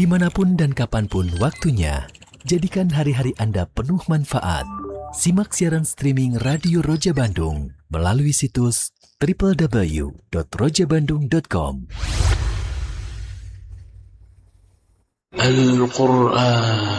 Dimanapun dan kapanpun waktunya, jadikan hari-hari Anda penuh manfaat. Simak siaran streaming Radio Roja Bandung melalui situs www.rojabandung.com. Al-Quran